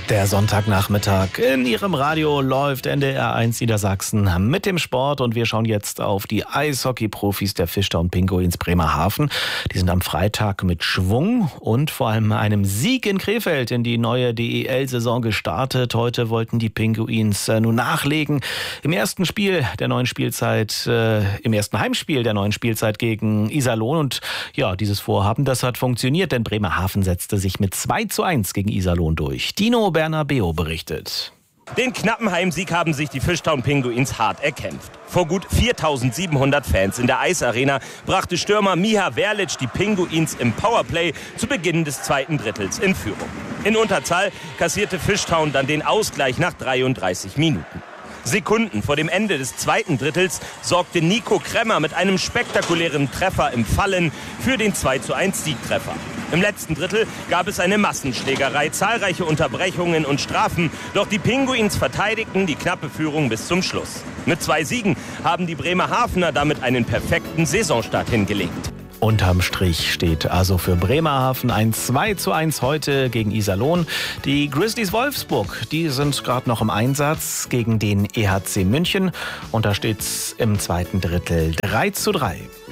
Der Sonntagnachmittag in Ihrem Radio läuft NDR 1 Niedersachsen mit dem Sport und wir schauen jetzt auf die Eishockey-Profis der Fischtown Pinguins Bremerhaven. Die sind am Freitag mit Schwung und vor allem einem Sieg in Krefeld in die neue DEL-Saison gestartet. Heute wollten die Pinguins nun nachlegen im ersten Heimspiel der neuen Spielzeit gegen Iserlohn und ja, dieses Vorhaben, das hat funktioniert, denn Bremerhaven setzte sich mit 2:1 gegen Iserlohn durch. Dino Bernabeo berichtet. Den knappen Heimsieg haben sich die Fischtown Pinguins hart erkämpft. Vor gut 4.700 Fans in der Eisarena brachte Stürmer Miha Verlic die Pinguins im Powerplay zu Beginn des zweiten Drittels in Führung. In Unterzahl kassierte Fischtown dann den Ausgleich nach 33 Minuten. Sekunden vor dem Ende des zweiten Drittels sorgte Nico Kremmer mit einem spektakulären Treffer im Fallen für den 2:1 Siegtreffer. Im letzten Drittel gab es eine Massenschlägerei, zahlreiche Unterbrechungen und Strafen. Doch die Pinguins verteidigten die knappe Führung bis zum Schluss. Mit 2 Siegen haben die Bremerhavener damit einen perfekten Saisonstart hingelegt. Unterm Strich steht also für Bremerhaven ein 2:1 heute gegen Iserlohn. Die Grizzlies Wolfsburg, die sind gerade noch im Einsatz gegen den EHC München. Und da steht's im zweiten Drittel 3:3.